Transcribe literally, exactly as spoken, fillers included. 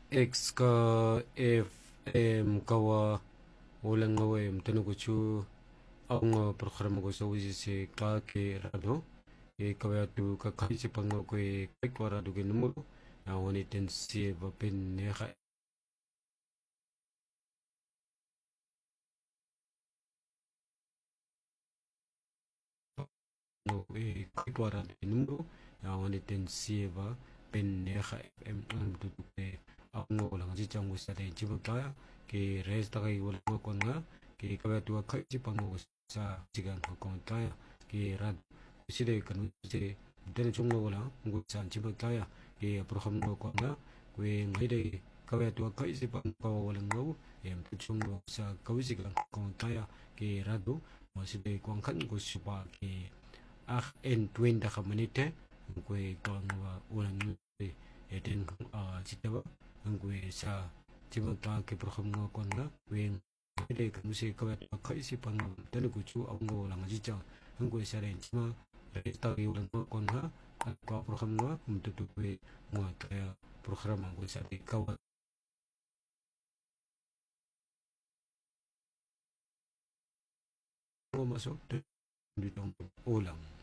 X ka F M kawa ulang ngawe mtano kuchu ang programa ko sa usi se ka ke rado e kaya tu ka kai se pang ko e kai ko rado ke numero na woni ten se va pen ne kha no e kai ko rado ke numero na woni ten se va pen ne kha F M ang tu tu pe ang ulang ji chang usa de ji ba kaya ke res ta kai ulang ko nga ke kaya tu kai se pang ko sa jigan ko ko kaya ke rado 시대 kan 시대 dene chung no la ngu san chi ba kaya ke program no ko nga we ngai de ka ya tu kai si pa ko wala ngo em tu chung no sa ka wi si kan ko kaya ke radu mo si de kwang khan ko si pa ke ah en twin da ka manite ko ko nga wala ngu e den a chi ta ba ngu sa chi ba ta ke program no ko nga we ngai de kan si ka ya kai si pa ngo dene ku chu ang ngo la ngi cha ngu sa ren chi ma esta ulang con ha ko program no untuk tu mo kaya program ang sa di kawa mo masuk di ulang